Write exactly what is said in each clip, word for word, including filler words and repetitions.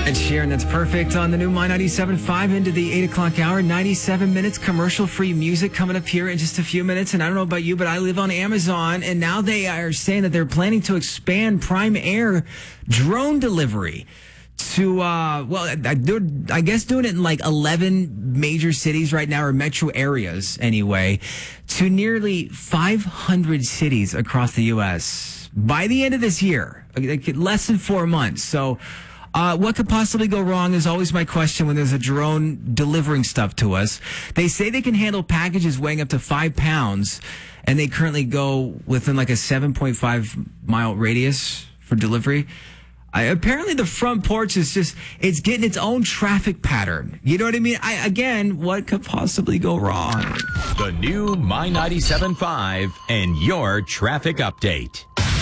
Ed Sheeran, that's perfect on the new My ninety-seven point five into the eight o'clock hour. ninety-seven minutes commercial-free music coming up here in just a few minutes. And I don't know about you, but I live on Amazon, and now they are saying that they're planning to expand Prime Air drone delivery to, uh, well, they're, I guess doing it in like eleven major cities right now, or metro areas anyway, to nearly five hundred cities across the U S by the end of this year, like less than four months. So, Uh, what could possibly go wrong is always my question when there's a drone delivering stuff to us. They say they can handle packages weighing up to five pounds, and they currently go within like a seven point five mile radius for delivery. I, apparently the front porch is just, it's getting its own traffic pattern. You know what I mean? I, again, what could possibly go wrong? The new My ninety-seven point five and your traffic update.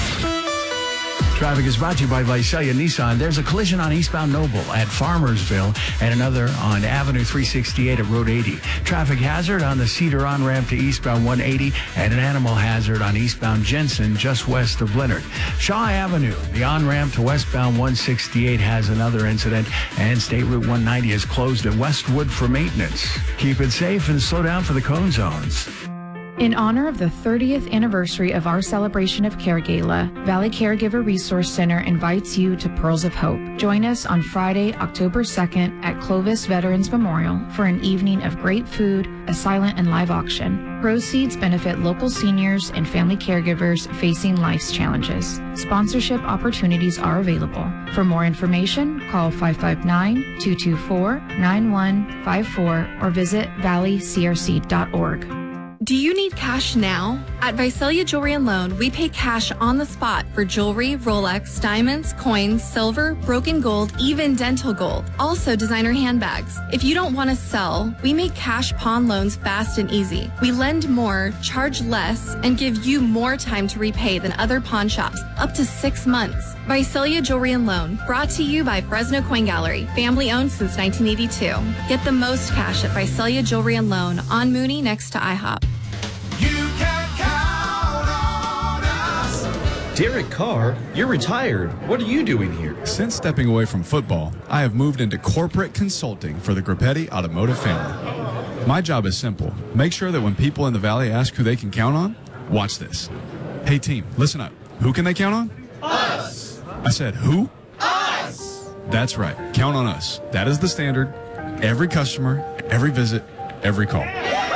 Traffic is brought to you by Visalia Nissan. There's a collision on eastbound Noble at Farmersville and another on Avenue three sixty-eight at Road eighty. Traffic hazard on the Cedar on-ramp to eastbound one eighty and an animal hazard on eastbound Jensen just west of Leonard. Shaw Avenue, the on-ramp to westbound one sixty-eight has another incident, and State Route one ninety is closed at Westwood for maintenance. Keep it safe and slow down for the cone zones. In honor of the thirtieth anniversary of our celebration of Care Gala, Valley Caregiver Resource Center invites you to Pearls of Hope. Join us on Friday, October second at Clovis Veterans Memorial for an evening of great food, a silent and live auction. Proceeds benefit local seniors and family caregivers facing life's challenges. Sponsorship opportunities are available. For more information, call five five nine, two two four, nine one five four or visit valley c r c dot org. Do you need cash now? At Visalia Jewelry and Loan, we pay cash on the spot for jewelry, Rolex, diamonds, coins, silver, broken gold, even dental gold. Also designer handbags. If you don't want to sell, we make cash pawn loans fast and easy. We lend more, charge less, and give you more time to repay than other pawn shops, up to six months. Visalia Jewelry and Loan, brought to you by Fresno Coin Gallery, family owned since nineteen eighty-two. Get the most cash at Visalia Jewelry and Loan on Mooney next to IHOP. You can count on us. Derek Carr, you're retired. What are you doing here? Since stepping away from football, I have moved into corporate consulting for the Grappetti Automotive family. My job is simple. Make sure that when people in the Valley ask who they can count on, watch this. Hey team, listen up. Who can they count on? Us. I said who? Us. That's right. Count on us. That is the standard. Every customer, every visit, every call.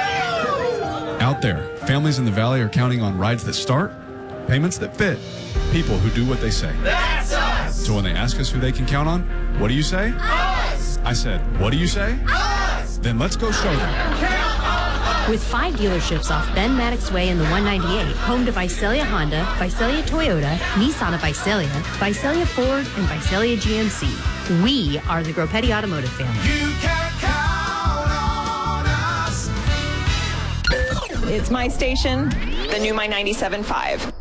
Out there, families in the Valley are counting on rides that start, payments that fit, people who do what they say. That's us. So when they ask us who they can count on, what do you say? Us. I said, what do you say? Us. Then let's go show them. Count on us. With five dealerships off Ben Maddox Way in the one ninety-eight, home to Visalia Honda, Visalia Toyota, Nissan of Visalia, Visalia Ford, and Visalia G M C. We are the Grappetti Automotive family. You can count on us. It's my station, the new My ninety-seven point five.